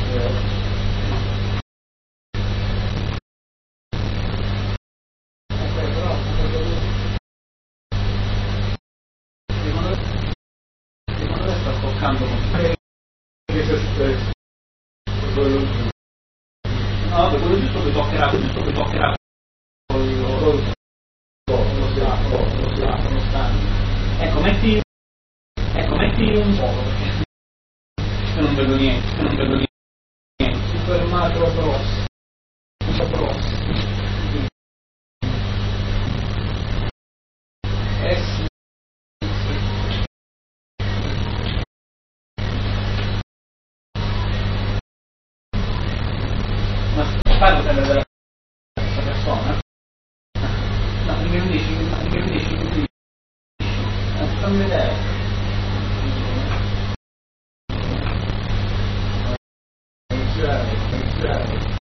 No, quello giusto che toccherà ecco metti un poco perché non vedo niente Super Mario Bros sì. Ma parlo della stessa persona? No, perché mi dici così. Fammi vedere. Iniziare.